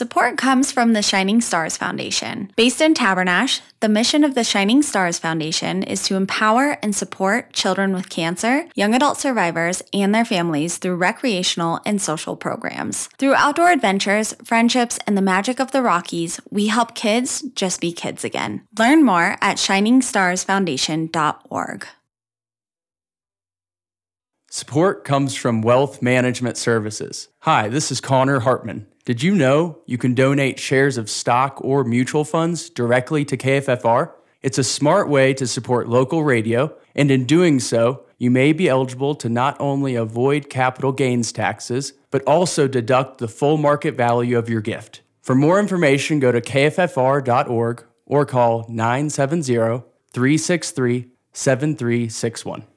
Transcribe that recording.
Support comes from the Shining Stars Foundation. Based in Tabernash, the mission of the Shining Stars Foundation is to empower and support children with cancer, young adult survivors, and their families through recreational and social programs. Through outdoor adventures, friendships, and the magic of the Rockies, we help kids just be kids again. Learn more at shiningstarsfoundation.org. Support comes from Wealth Management Services. Hi, this is Connor Hartman. Did you know you can donate shares of stock or mutual funds directly to KFFR? It's a smart way to support local radio, and in doing so, you may be eligible to not only avoid capital gains taxes, but also deduct the full market value of your gift. For more information, go to kffr.org or call 970-363-7361.